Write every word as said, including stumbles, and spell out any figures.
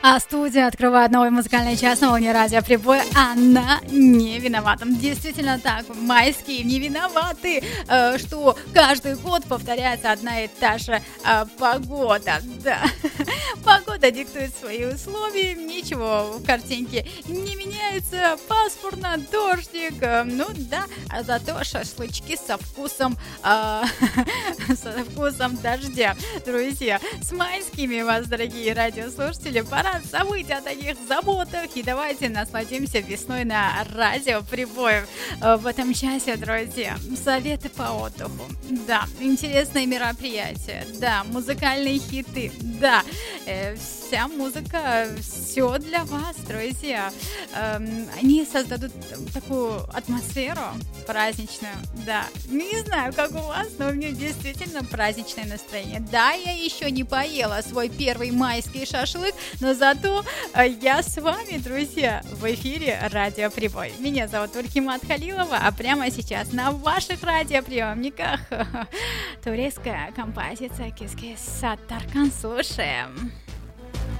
А студия открывает новый музыкальный час на волне радио Прибой. Она не виновата. Действительно так, майские не виноваты, э, что каждый год повторяется одна и та же э, погода. Да. Погода диктует свои условия, ничего в картинке не меняется. Пасмурно, дождик, э, ну да, а зато шашлычки со вкусом, э, со вкусом дождя. Друзья, с майскими вас, дорогие радиослушатели, пора забыть о таких заботах и давайте насладимся весной на радио Прибой. В этом часе, друзья, советы по отдыху, да, интересные мероприятия, да, музыкальные хиты, да, э, вся музыка, все для вас, друзья. Э, они создадут такую атмосферу праздничную, да, не знаю, как у вас, но у меня действительно праздничное настроение. Да, я еще не поела свой первый майский шашлык, но зато я с вами, друзья, в эфире Радио Прибой. Меня зовут Ульхимат Халилова, а прямо сейчас на ваших радиоприемниках турецкая композиция «Кис-кис Саттаркан». Слушаем.